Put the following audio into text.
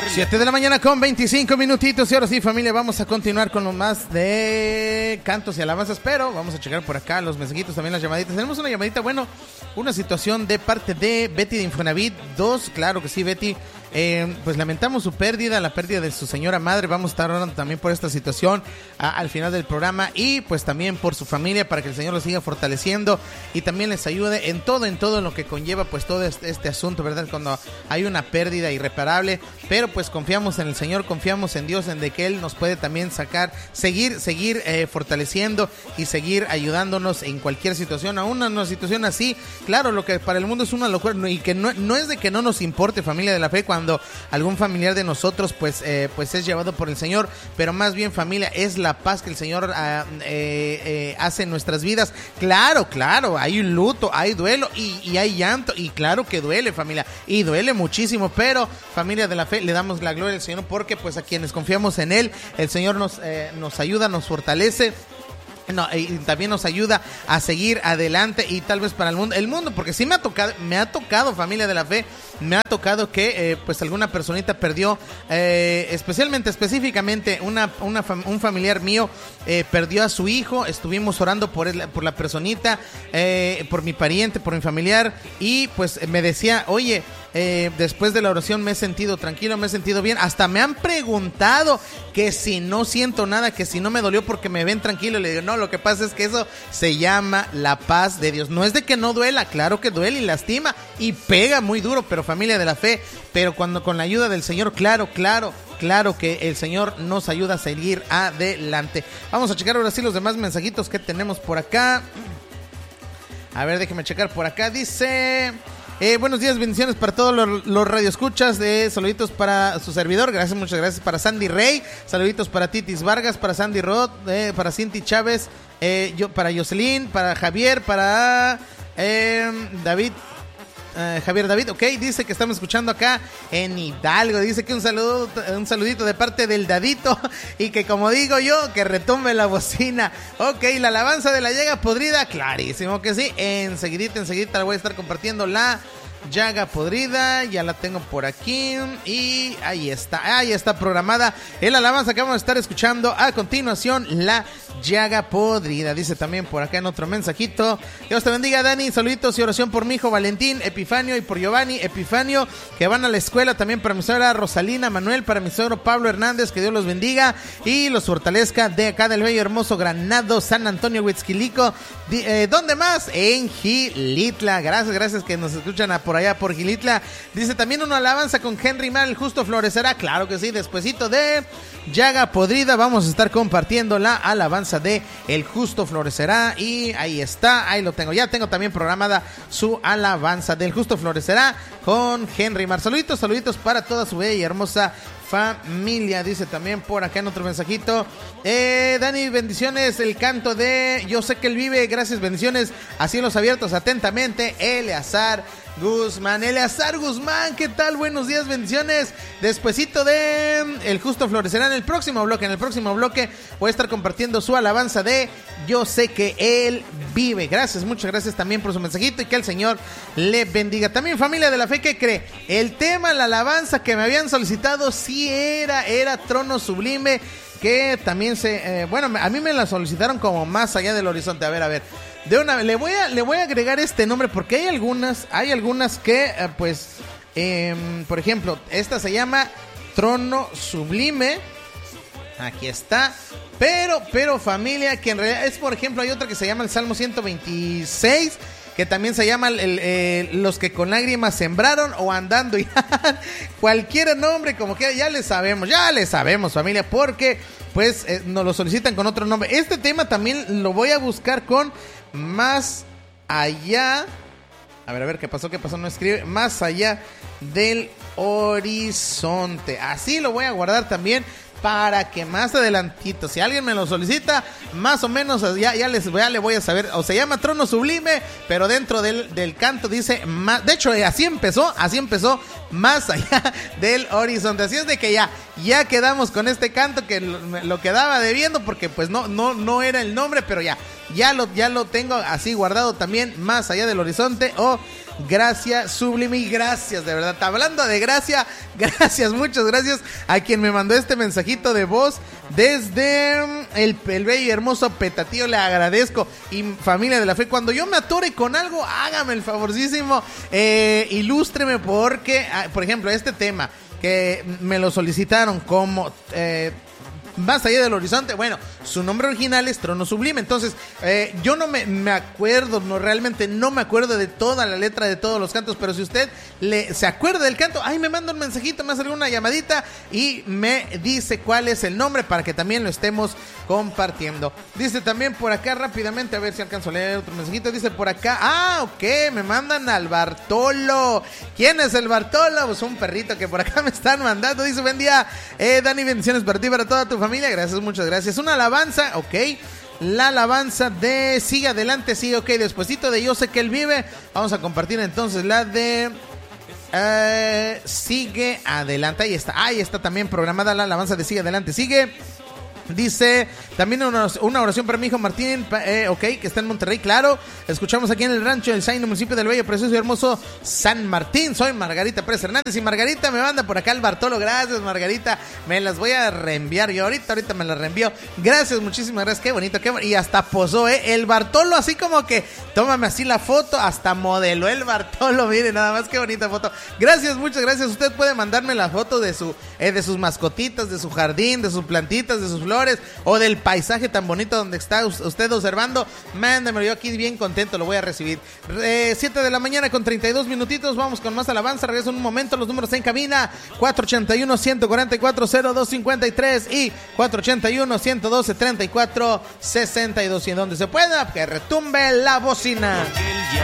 familia. 7 de la mañana con 25 minutitos. Y ahora sí, familia, vamos a continuar con lo más de cantos y alabanzas. Pero vamos a checar por acá los mensajitos, también las llamaditas. Tenemos una llamadita, bueno, una situación de parte de Betty de Infonavit 2. Claro que sí, Betty. Pues lamentamos su pérdida, la pérdida de su señora madre. Vamos a estar orando también por esta situación al final del programa, y pues también por su familia, para que el Señor los siga fortaleciendo y también les ayude en todo lo que conlleva pues todo este asunto, ¿verdad? Cuando hay una pérdida irreparable, pero pues confiamos en el Señor, confiamos en Dios, en de que Él nos puede también seguir fortaleciendo y seguir ayudándonos en cualquier situación, aún en una situación así. Claro, lo que para el mundo es una locura, y que no es de que no nos importe, familia de la fe, cuando algún familiar de nosotros pues es llevado por el Señor, pero más bien, familia, es la paz que el Señor hace en nuestras vidas. Claro, hay un luto, hay duelo y hay llanto, y claro que duele, familia, y duele muchísimo, pero familia de la fe, le damos la gloria al Señor, porque pues a quienes confiamos en Él, el Señor nos ayuda, nos fortalece. No, y también nos ayuda a seguir adelante, y tal vez para el mundo, porque sí me ha tocado, familia de la fe, me ha tocado que pues alguna personita perdió, específicamente un familiar mío perdió a su hijo. Estuvimos orando por la personita, por mi pariente, por mi familiar, y pues me decía, oye, después de la oración me he sentido tranquilo, me he sentido bien. Hasta me han preguntado que si no siento nada, que si no me dolió porque me ven tranquilo. Le digo, no, lo que pasa es que eso se llama la paz de Dios. No es de que no duela, claro que duele y lastima y pega muy duro, pero familia de la fe, pero cuando con la ayuda del Señor, claro que el Señor nos ayuda a seguir adelante. Vamos a checar ahora sí los demás mensajitos que tenemos por acá. A ver, déjeme checar por acá. Dice... buenos días, bendiciones para todos los radioescuchas. Saluditos para su servidor, muchas gracias para Sandy Rey, saluditos para Titis Vargas, para Sandy Roth, para Cinti Chávez, para Jocelyn, para Javier, para David. Javier David, ok, dice que estamos escuchando acá en Hidalgo. Dice que un saludito de parte del Dadito, y que, como digo yo, que retumbe la bocina. Ok, la alabanza de la llaga podrida, clarísimo que sí. Enseguidita la voy a estar compartiendo, la llaga podrida, ya la tengo por aquí, y ahí está programada el alabanza que vamos a estar escuchando a continuación, la llaga podrida. Dice también por acá en otro mensajito: Dios te bendiga, Dani, saluditos y oración por mi hijo Valentín Epifanio y por Giovanni Epifanio, que van a la escuela. También para mi suegra Rosalina Manuel, para mi suegro Pablo Hernández, que Dios los bendiga y los fortalezca, de acá del bello hermoso Granado, San Antonio, Huitzquilico. ¿Dónde más? En Gilitla. Gracias que nos escuchan por allá por Gilitla. Dice también una alabanza con Henry Mar, el justo florecerá. Claro que sí, despuesito de llaga podrida vamos a estar compartiendo la alabanza de el justo florecerá, y ahí está, ahí lo tengo. Ya tengo también programada su alabanza del justo florecerá con Henry Mar. Saluditos para toda su bella y hermosa familia. Dice también por acá en otro mensajito: Dani, bendiciones, el canto de Yo sé que él vive. Gracias, bendiciones a cielos abiertos, atentamente, Eleazar Guzmán, ¿qué tal? Buenos días, bendiciones. Despuesito de el justo florecerá, en el próximo bloque voy a estar compartiendo su alabanza de Yo sé que él vive. Muchas gracias también por su mensajito, y que el Señor le bendiga. También, familia de la fe, ¿qué cree? El tema, la alabanza que me habían solicitado, sí era Trono Sublime, que también a mí me la solicitaron como Más allá del horizonte. A ver, de una le voy a agregar este nombre, porque hay algunas que por ejemplo, esta se llama Trono Sublime. Aquí está. Pero familia, que en realidad es, por ejemplo, hay otra que se llama el Salmo 126, que también se llama Los que con lágrimas sembraron, o Andando y cualquier nombre como quiera, ya le sabemos, familia, porque pues nos lo solicitan con otro nombre. Este tema también lo voy a buscar con Más allá. A ver, ¿qué pasó? No escribe. Más allá del horizonte. Así lo voy a guardar también, para que más adelantito, si alguien me lo solicita, más o menos ya le voy a saber. O se llama Trono Sublime, pero dentro del canto dice de hecho, así empezó, Más allá del horizonte. Así es de que ya quedamos con este canto, que lo quedaba debiendo, porque pues no era el nombre, pero ya lo tengo así guardado también, Más allá del horizonte, o Gracias, sublime, y gracias, de verdad. Hablando de gracia, gracias, muchas gracias a quien me mandó este mensajito de voz desde el bello y hermoso Petatío. Le agradezco. Y familia de la fe, cuando yo me atore con algo, hágame el favorcísimo, ilústreme, porque, por ejemplo, este tema que me lo solicitaron como Más allá del horizonte, bueno, su nombre original es Trono Sublime. Entonces, yo no me acuerdo, realmente no me acuerdo de toda la letra de todos los cantos, pero si usted se acuerda del canto, ahí me manda un mensajito, me hace una llamadita y me dice cuál es el nombre para que también lo estemos compartiendo. Dice también por acá rápidamente, a ver si alcanzo a leer otro mensajito. Dice por acá, ok, me mandan al Bartolo. ¿Quién es el Bartolo? Pues un perrito que por acá me están mandando. Dice, buen día, Dani, bendiciones para ti y para toda tu familia. Gracias, muchas gracias. Una alabanza, ok. La alabanza de Sigue Adelante, sí, ok. Despuesito de Yo Sé Que Él Vive, vamos a compartir entonces la de Sigue Adelante. Ahí está también programada la alabanza de Sigue Adelante, sigue. Dice también una oración para mi hijo Martín, ok, que está en Monterrey, claro. Escuchamos aquí en el rancho del Zaino, municipio del bello, precioso y hermoso San Martín. Soy Margarita Pérez Hernández y Margarita me manda por acá el Bartolo. Gracias, Margarita, me las voy a reenviar yo ahorita me las reenvío. Gracias, muchísimas gracias, qué bonito, y hasta posó, el Bartolo, así como que tómame así la foto, hasta modeló el Bartolo, mire, nada más, qué bonita foto. Gracias, muchas gracias. Usted puede mandarme la foto de sus mascotitas, de su jardín, de sus plantitas, de sus flores, o del paisaje tan bonito donde está usted observando. Mándemelo, yo aquí bien contento lo voy a recibir. 7 de la mañana con 32 minutitos, vamos con más alabanza. Regreso en un momento, los números en cabina: 481-144-0253 y 481-112-3462, y en donde se pueda, que retumbe la bocina.